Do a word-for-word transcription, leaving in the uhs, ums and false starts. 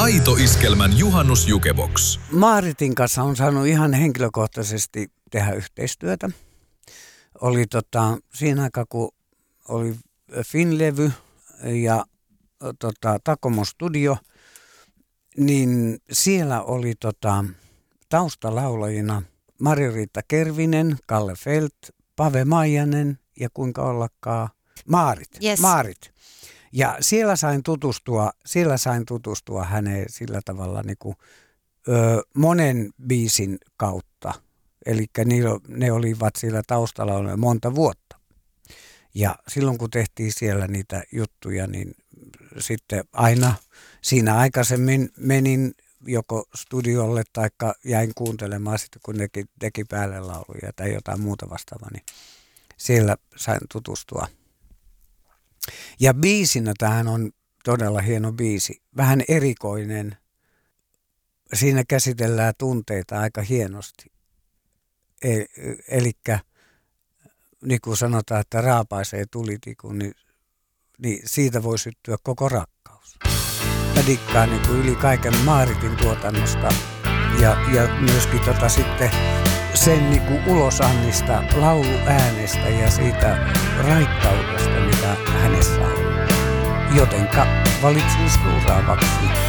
Aito Iskelmän juhannusjukebox. Maaritin kanssa on saanut ihan henkilökohtaisesti tehdä yhteistyötä. Oli tota, siinä aikaa, kun oli Finlevy ja tota, Takomo Studio, niin siellä oli tota, taustalaulajina Mari-Riitta Kervinen, Kalle Felt, Pave Maijanen ja kuinka ollakaan Maarit. Yes. Maarit. Ja siellä sain tutustua, siellä sain tutustua häneen sillä tavalla niin kuin, ö, monen biisin kautta. Eli ne olivat siellä taustalla monta vuotta. Ja silloin kun tehtiin siellä niitä juttuja, niin sitten aina siinä aikaisemmin menin joko studiolle tai jäin kuuntelemaan sitten, kun ne teki päälle lauluja tai jotain muuta vastaavaa, niin siellä sain tutustua. Ja biisinä tämähän on todella hieno biisi, vähän erikoinen. Siinä käsitellään tunteita aika hienosti. E- elikkä niin kuin sanotaan, että raapaisee tulitikun, niin, niin siitä voi syttyä koko rakkaus. Mä dikkaan niin kuin yli kaiken Maaritin tuotannosta ja, ja myöskin tota sitten sen niin kuin ulosannista, lauluäänestä ja siitä raikkaudesta, mitä hänessä on. Jotenka valitsin seuraavaksi